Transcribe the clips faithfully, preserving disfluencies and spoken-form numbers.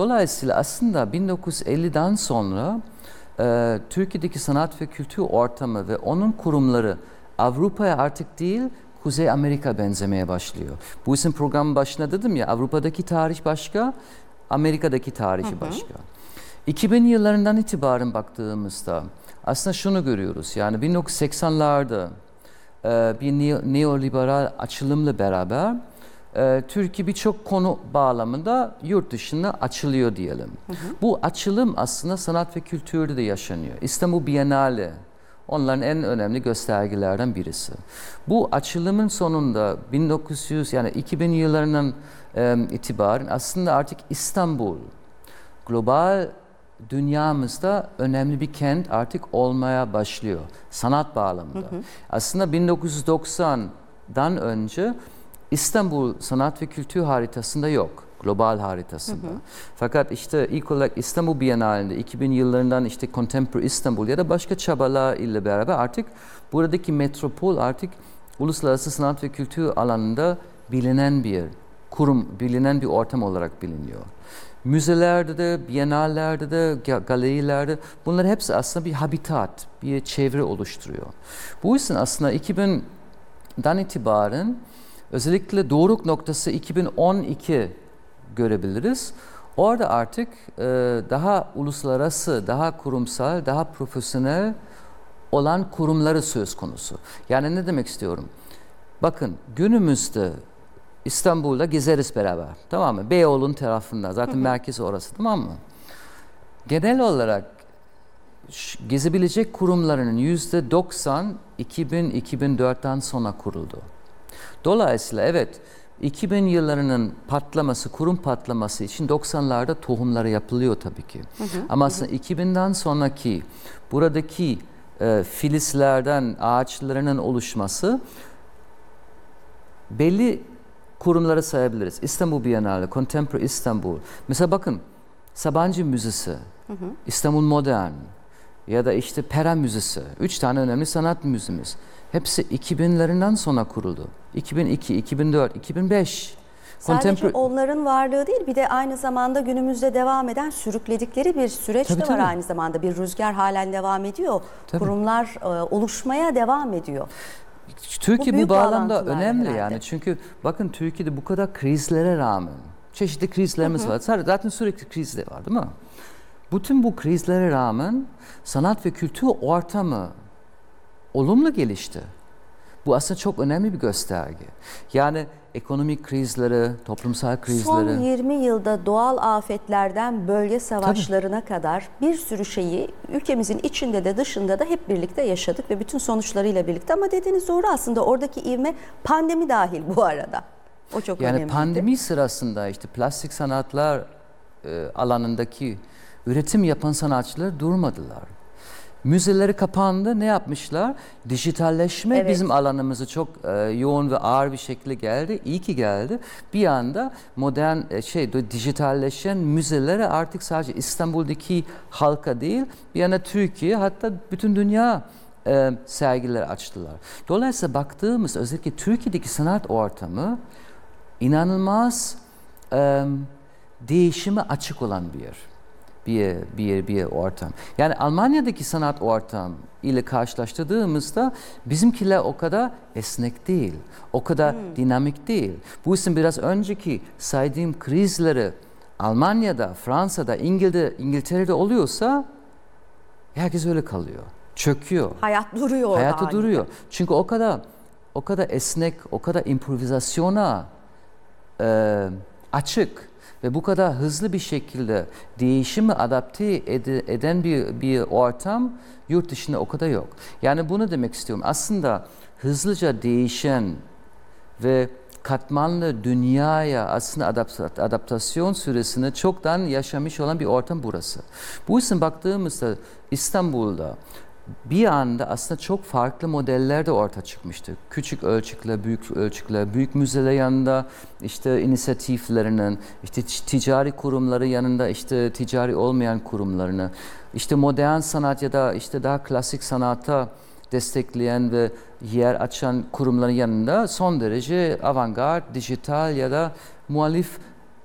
Dolayısıyla aslında bin dokuz yüz elliden sonra e, Türkiye'deki sanat ve kültür ortamı ve onun kurumları Avrupa'ya artık değil, Kuzey Amerika benzemeye başlıyor. Bu isim programın başında dedim ya, Avrupa'daki tarih başka, Amerika'daki tarihi hı hı. başka. iki bin yıllarından itibaren baktığımızda aslında şunu görüyoruz. Yani bin dokuz yüz seksenlerde e, bir neoliberal açılımla beraber e, Türkiye birçok konu bağlamında yurt dışına açılıyor diyelim. Hı hı. Bu açılım aslında sanat ve kültürde de yaşanıyor. İstanbul Bienali onların en önemli göstergelerden birisi. Bu açılımın sonunda bin dokuz yüz yani iki bin yıllarından e, itibaren aslında artık İstanbul global dünyamızda önemli bir kent artık olmaya başlıyor sanat bağlamında. Hı hı. Aslında bin dokuz yüz doksandan önce İstanbul sanat ve kültür haritasında yok. Global haritasında. Hı hı. Fakat işte ilk olarak İstanbul Bienalinde iki bin yıllarından işte Contemporary İstanbul ya da başka çabalar ile beraber artık buradaki metropol artık uluslararası sanat ve kültür alanında bilinen bir kurum, bilinen bir ortam olarak biliniyor. Müzelerde de, bienallerde de, galerilerde bunlar hepsi aslında bir habitat, bir çevre oluşturuyor. Bu yüzden aslında iki binden itibaren özellikle doruk noktası iki bin on iki görebiliriz. Orada artık e, daha uluslararası, daha kurumsal, daha profesyonel olan kurumları söz konusu. Yani ne demek istiyorum? Bakın günümüzde İstanbul'da gezeriz beraber. Tamam mı? Beyoğlu'nun tarafında. Zaten hı hı. merkezi orası. Tamam mı? Genel olarak gezebilecek kurumlarının yüzde doksan iki bin iki bin dörtten sonra kuruldu. Dolayısıyla evet iki bin yıllarının patlaması, kurum patlaması için doksanlarda tohumları yapılıyor tabii ki. Hı hı. Ama aslında iki binden sonraki buradaki e, filizlerden ağaçlarının oluşması belli kurumları sayabiliriz. İstanbul Bienali, Contemporary İstanbul. Mesela bakın Sabancı Müzesi, hı hı. İstanbul Modern ya da işte Pera Müzesi. Üç tane önemli sanat müzemiz. Hepsi iki binlerinden sonra kuruldu. iki bin iki, iki bin dört, iki bin beş. Sadece Contempor- onların varlığı değil, bir de aynı zamanda günümüzde devam eden sürükledikleri bir süreç tabii, de var tabii. aynı zamanda. Bir rüzgar halen devam ediyor. Tabii. Kurumlar e, oluşmaya devam ediyor. Türkiye bu, bu bağlamda önemli herhalde. Yani çünkü bakın Türkiye'de bu kadar krizlere rağmen çeşitli krizlerimiz hı hı. var. Zaten sürekli krizler var değil mi? Bütün bu krizlere rağmen sanat ve kültür ortamı olumlu gelişti. Bu aslında çok önemli bir gösterge. Yani ekonomik krizleri, toplumsal krizleri. Son yirmi yılda doğal afetlerden bölge savaşlarına Tabii. kadar bir sürü şeyi ülkemizin içinde de dışında da hep birlikte yaşadık ve bütün sonuçlarıyla birlikte. Ama dediğiniz doğru aslında, oradaki ivme pandemi dahil bu arada. O çok yani önemliydi. Yani pandemi sırasında işte plastik sanatlar e, alanındaki üretim yapan sanatçılar durmadılar. Müzeleri kapandı. Ne yapmışlar? Dijitalleşme evet. bizim alanımıza çok e, yoğun ve ağır bir şekilde geldi. İyi ki geldi. Bir anda modern e, şey dijitalleşen müzelere artık sadece İstanbul'daki halka değil, bir anda Türkiye hatta bütün dünya e, sergiler açtılar. Dolayısıyla baktığımız özellikle Türkiye'deki sanat ortamı inanılmaz e, değişime açık olan bir yer. Bir, bir, bir ortam. Yani Almanya'daki sanat ortam ile karşılaştırdığımızda bizimkiler o kadar esnek değil, o kadar hmm. dinamik değil. Bu yüzden biraz önceki saydığım krizleri Almanya'da, Fransa'da, İngiltere, İngiltere'de oluyorsa herkes öyle kalıyor, çöküyor. Hayat duruyor. Hayatı duruyor. Çünkü o kadar o kadar esnek, o kadar improvizasyona e, açık. Ve bu kadar hızlı bir şekilde değişimi adapte ed- eden bir, bir ortam yurt dışında o kadar yok. Yani bunu demek istiyorum. Aslında hızlıca değişen ve katmanlı dünyaya aslında adapt- adaptasyon süresini çoktan yaşamış olan bir ortam burası. Bu yüzden baktığımızda İstanbul'da bir anda aslında çok farklı modeller de ortaya çıkmıştı. Küçük ölçekler, büyük ölçekler, büyük müzeler yanında işte inisiyatiflerinin, işte ticari kurumları yanında işte ticari olmayan kurumlarını, işte modern sanat ya da işte daha klasik sanata destekleyen ve yer açan kurumların yanında son derece avantgard, dijital ya da muhalif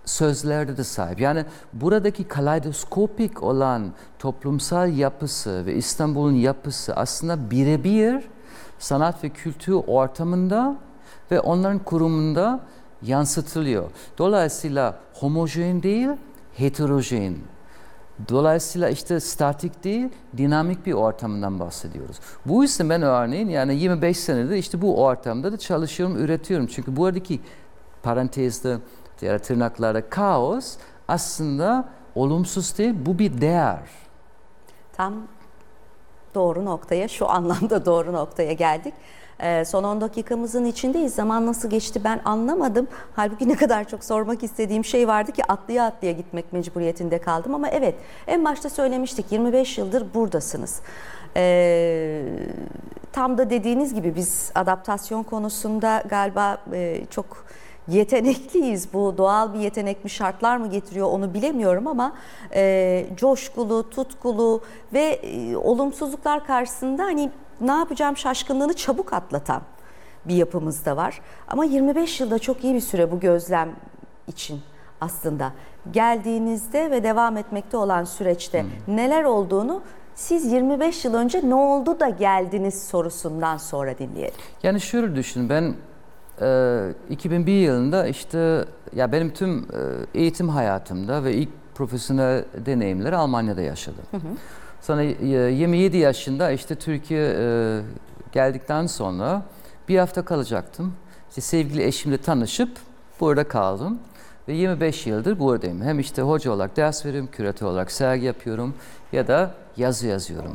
sözlerde de sahip. Yani buradaki kaleidoskopik olan toplumsal yapısı ve İstanbul'un yapısı aslında birebir sanat ve kültür ortamında ve onların kurumunda yansıtılıyor. Dolayısıyla homojen değil, heterojen. Dolayısıyla işte statik değil, dinamik bir ortamından bahsediyoruz. Bu yüzden ben örneğin yani yirmi beş senedir işte bu ortamda da çalışıyorum, üretiyorum. Çünkü buradaki parantezde ya tırnaklarda kaos aslında olumsuz değil, bu bir değer. Tam doğru noktaya, şu anlamda doğru noktaya geldik. Ee, son on dakikamızın içindeyiz. Zaman nasıl geçti ben anlamadım. Halbuki ne kadar çok sormak istediğim şey vardı ki atlaya atlaya gitmek mecburiyetinde kaldım. Ama evet, en başta söylemiştik, yirmi beş yıldır buradasınız. Ee, tam da dediğiniz gibi biz adaptasyon konusunda galiba e, çok yetenekliyiz. Bu doğal bir yetenek mi, şartlar mı getiriyor onu bilemiyorum ama e, coşkulu, tutkulu ve e, olumsuzluklar karşısında hani ne yapacağım şaşkınlığını çabuk atlatan bir yapımız da var. Ama yirmi beş yılda çok iyi bir süre bu gözlem için aslında. Geldiğinizde ve devam etmekte olan süreçte hmm. neler olduğunu siz yirmi beş yıl önce ne oldu da geldiniz sorusundan sonra dinleyelim. Yani şöyle düşün, ben e, iki bin bir yılında işte ya benim tüm e, eğitim hayatımda ve ilk profesyonel deneyimleri Almanya'da yaşadım. Hı hı. Sonra yirmi yedi yaşında işte Türkiye e, geldikten sonra bir hafta kalacaktım. İşte sevgili eşimle tanışıp burada kaldım. Ve yirmi beş yıldır buradayım. Hem işte hoca olarak ders veriyorum, küratör olarak sergi yapıyorum ya da yazı yazıyorum.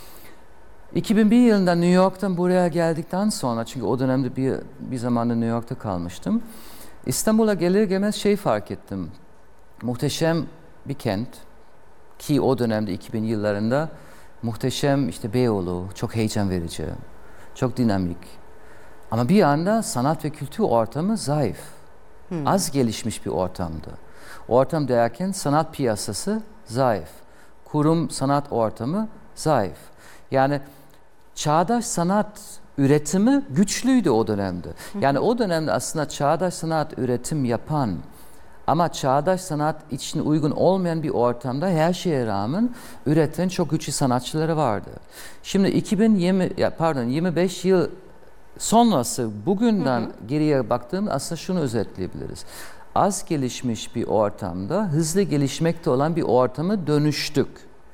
iki bin bir yılında New York'tan buraya geldikten sonra, çünkü o dönemde bir, bir zamanda New York'ta kalmıştım. İstanbul'a gelir gelmez şey fark ettim. Muhteşem bir kent. Ki o dönemde iki bin yıllarında muhteşem işte Beyoğlu, çok heyecan verici, çok dinamik. Ama bir anda sanat ve kültür ortamı zayıf. Hmm. Az gelişmiş bir ortamdı. Ortam derken sanat piyasası zayıf. Kurum sanat ortamı zayıf. Yani çağdaş sanat üretimi güçlüydü o dönemde. Yani o dönemde aslında çağdaş sanat üretim yapan ama çağdaş sanat için uygun olmayan bir ortamda her şeye rağmen üreten çok güçlü sanatçıları vardı. Şimdi iki bin yirmi ya pardon yirmi beş yıl sonrası bugünden hı hı. geriye baktığımda aslında şunu özetleyebiliriz. Az gelişmiş bir ortamda hızlı gelişmekte olan bir ortama dönüştük.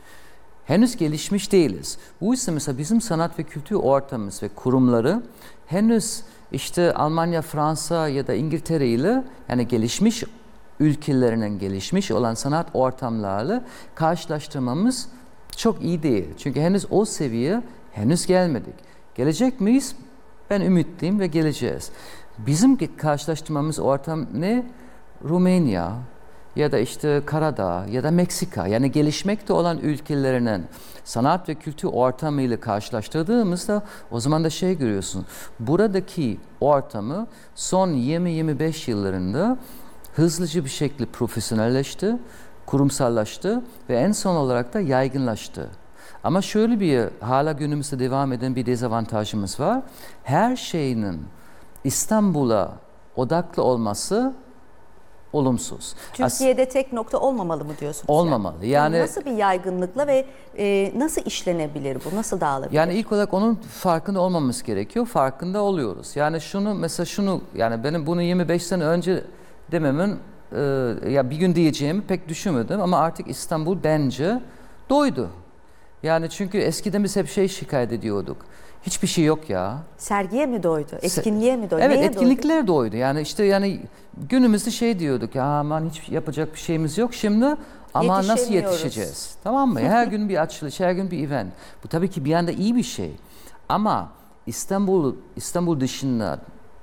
Henüz gelişmiş değiliz. Bu yüzden mesela bizim sanat ve kültür ortamımız ve kurumları henüz işte Almanya, Fransa ya da İngiltere ile yani gelişmiş ülkelerinin gelişmiş olan sanat ortamlarıyla karşılaştırmamız çok iyi değil. Çünkü henüz o seviyeye henüz gelmedik. Gelecek miyiz? Ben ümitliyim ve geleceğiz. Bizim karşılaştırmamız ortam ne? Romanya ya da işte Karadağ ya da Meksika, yani gelişmekte olan ülkelerinin sanat ve kültür ortamıyla karşılaştırdığımızda o zaman da şey görüyorsun. Buradaki ortamı son yirmi yirmi beş yıllarında hızlıca bir şekilde profesyonelleşti, kurumsallaştı ve en son olarak da yaygınlaştı. Ama şöyle bir hala günümüzde devam eden bir dezavantajımız var. Her şeyinin İstanbul'a odaklı olması olumsuz. Türkiye'de As- tek nokta olmamalı mı diyorsunuz? Olmamalı. Yani, yani, yani nasıl bir yaygınlıkla ve e, nasıl işlenebilir bu? Nasıl dağılabilir? Yani ilk olarak onun farkında olmamız gerekiyor. Farkında oluyoruz. Yani şunu mesela şunu yani benim bunu yirmi beş sene önce dememin e, ya bir gün diyeceğimi pek düşünmedim ama artık İstanbul bence doydu. Yani çünkü eskiden biz hep şey şikayet ediyorduk. Hiçbir şey yok ya. Sergiye mi doydu? Etkinliğe mi doydu? Evet, neye etkinlikler doydu? doydu. Yani işte yani günümüzde şey diyorduk ya aman hiç yapacak bir şeyimiz yok şimdi ama nasıl yetişeceğiz? Tamam mı? Her gün bir açılış, her gün bir event. Bu tabii ki bir anda iyi bir şey. Ama İstanbul İstanbul dışında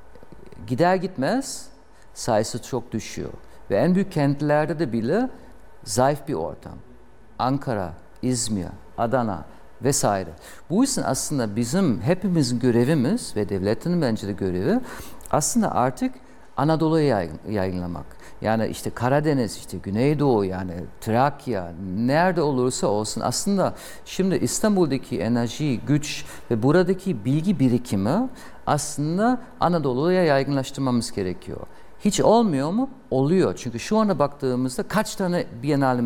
gider gitmez sayısı çok düşüyor. Ve en büyük kentlerde de bile zayıf bir ortam. Ankara, İzmir, Adana vesaire. Bu yüzden aslında bizim hepimizin görevimiz ve devletin bence de görevi aslında artık Anadolu'ya yayınlamak. Yani işte Karadeniz, işte Güneydoğu, yani Trakya, nerede olursa olsun aslında şimdi İstanbul'daki enerji, güç ve buradaki bilgi birikimi aslında Anadolu'ya yaygınlaştırmamız gerekiyor. Hiç olmuyor mu? Oluyor. Çünkü şu ana baktığımızda kaç tane Biennale